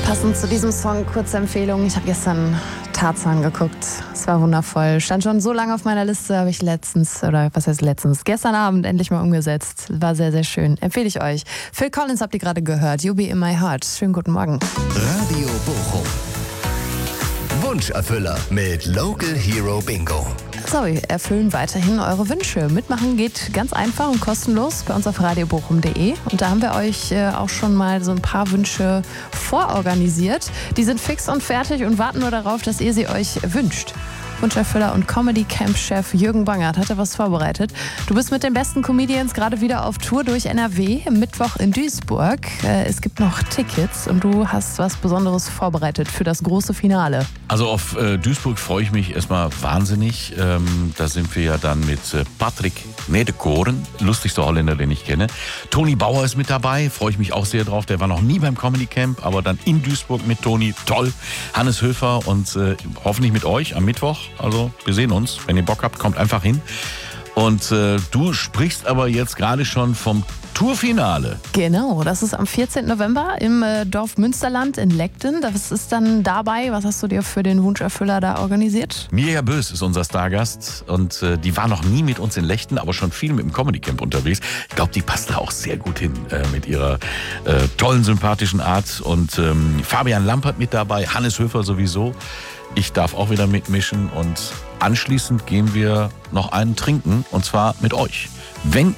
Passend zu diesem Song, kurze Empfehlung. Ich habe gestern Tarzan geguckt. Es war wundervoll. Stand schon so lange auf meiner Liste, habe ich gestern Abend endlich mal umgesetzt. War sehr, sehr schön. Empfehle ich euch. Phil Collins habt ihr gerade gehört. You Be In My Heart. Schönen guten Morgen. Radio Bochum. Wunscherfüller mit Local Hero Bingo. So, wir erfüllen weiterhin eure Wünsche. Mitmachen geht ganz einfach und kostenlos bei uns auf radiobochum.de. Und da haben wir euch auch schon mal so ein paar Wünsche vororganisiert. Die sind fix und fertig und warten nur darauf, dass ihr sie euch wünscht. Wunscherfüller und Comedy-Camp-Chef Jürgen Bangert hat was vorbereitet. Du bist mit den besten Comedians gerade wieder auf Tour durch NRW, am Mittwoch in Duisburg. Es gibt noch Tickets und du hast was Besonderes vorbereitet für das große Finale. Also auf Duisburg freue ich mich erstmal wahnsinnig. Da sind wir ja dann mit Patrick Nedekoren, lustigster Holländer, den ich kenne. Toni Bauer ist mit dabei, freue ich mich auch sehr drauf. Der war noch nie beim Comedy Camp, aber dann in Duisburg mit Toni, toll. Hannes Höfer und hoffentlich mit euch am Mittwoch. Also wir sehen uns. Wenn ihr Bock habt, kommt einfach hin. Und du sprichst aber jetzt gerade schon vom Tourfinale. Genau, das ist am 14. November im Dorf Münsterland in Legden. Das ist dann dabei. Was hast du dir für den Wunscherfüller da organisiert? Mirja Bös ist unser Stargast und die war noch nie mit uns in Legden, aber schon viel mit dem Comedy Camp unterwegs. Ich glaube, die passt da auch sehr gut hin mit ihrer tollen, sympathischen Art. Und Fabian Lampert mit dabei, Hannes Höfer sowieso. Ich darf auch wieder mitmischen und anschließend gehen wir noch einen trinken und zwar mit euch. Wenn